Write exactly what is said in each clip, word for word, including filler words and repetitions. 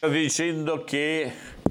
dicendo che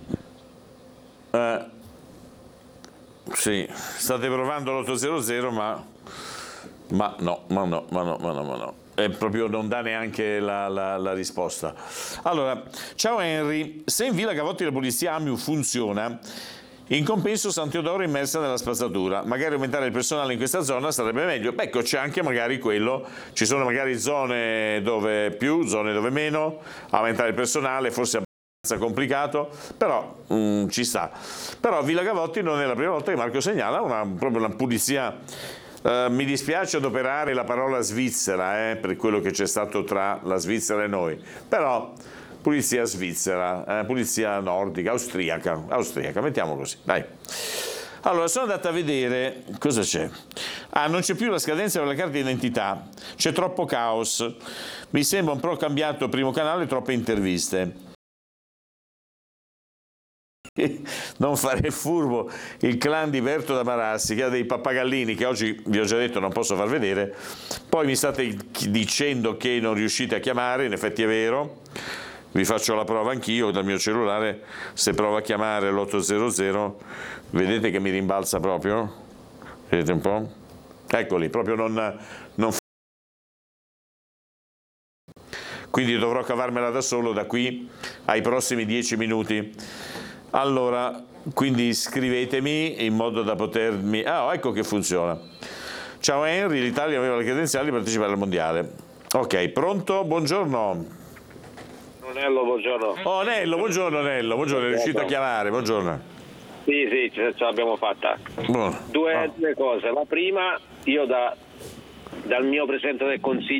eh, sì, state provando l'ottocento, ma ma no, ma no, ma no, ma no, ma no. E proprio non dà neanche la, la, la risposta. Allora, ciao Henry, se in Villa Gavotti la polizia AMIU funziona, in compenso San Teodoro è immersa nella spazzatura, magari aumentare il personale in questa zona sarebbe meglio. Ecco, c'è anche magari quello, ci sono magari zone dove più, zone dove meno, aumentare il personale forse è abbastanza complicato, però mm, ci sta. Però Villa Gavotti non è la prima volta che Marco segnala una, proprio una pulizia. Uh, mi dispiace adoperare la parola svizzera eh, per quello che c'è stato tra la Svizzera e noi, però pulizia svizzera, eh, pulizia nordica, austriaca, austriaca, mettiamo così, dai. Allora, sono andata a vedere cosa c'è. Ah, non c'è più la scadenza della carta d'identità, c'è troppo caos, mi sembra un po' cambiato il primo canale, troppe interviste. Non fare il furbo, il clan di Berto da Marassi che ha dei pappagallini che oggi vi ho già detto non posso far vedere, poi mi state dicendo che non riuscite a chiamare, in effetti è vero, vi faccio la prova anch'io dal mio cellulare, se provo a chiamare l'ottocento vedete che mi rimbalza proprio, vedete un po', eccoli, proprio non, non quindi dovrò cavarmela da solo da qui ai prossimi dieci minuti. Allora, quindi scrivetemi in modo da potermi... Ah, ecco che funziona. Ciao Henry, l'Italia aveva le credenziali per partecipare al mondiale. Ok, pronto? Buongiorno. Nello, buongiorno. Oh, Nello, buongiorno Nello, buongiorno, è riuscito a chiamare, buongiorno. Sì, sì, ce l'abbiamo fatta. Buono. Due, Oh. due cose. La prima, io da, dal mio Presidente del Consiglio